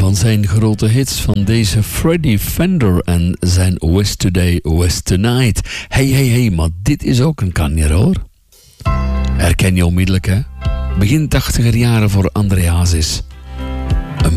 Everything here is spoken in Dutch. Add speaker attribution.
Speaker 1: van zijn grote hits van deze Freddie Fender en zijn West Today, West Tonight. Hey, maar dit is ook een kanjer hoor. Herken je onmiddellijk hè? Begin 80er jaren voor André Hazes.